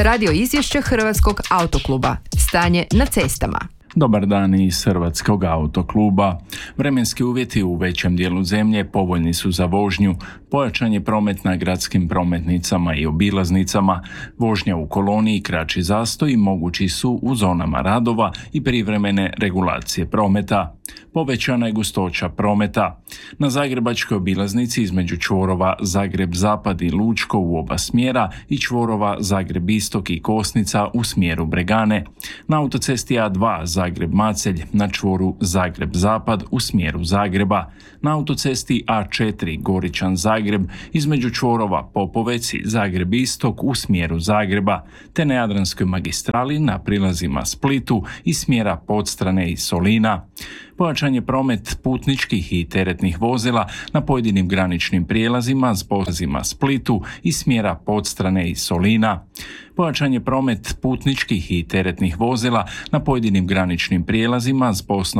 radio izvješće Hrvatskog autokluba. Stanje na cestama. Dobar dan iz Hrvatskog autokluba. Vremenski uvjeti u većem dijelu zemlje povoljni su za vožnju, pojačan je promet na gradskim prometnicama i obilaznicama, vožnja u koloni i kraći zastoj mogući su u zonama radova i privremene regulacije prometa. Povećana je gustoća prometa. Na zagrebačkoj obilaznici između čvorova Zagreb-Zapad i Lučko u oba smjera i čvorova Zagreb-Istok i Kosnica u smjeru Bregane. Na autocesti A2 Zagreb-Macelj na čvoru Zagreb-Zapad u smjeru Zagreba. Na autocesti A4 Goričan-Zagreb između čvorova Popovec i Zagreb-Istok u smjeru Zagreba, te na Jadranskoj magistrali na prilazima Splitu iz smjera Podstrane i Solina. Pojačan je promet putničkih i teretnih vozila na pojedinim graničnim prijelazima s polazima Splitu iz smjera Podstrane i Solina. Pojačan je promet putničkih i teretnih vozila na pojedinim graničnim prijelazima s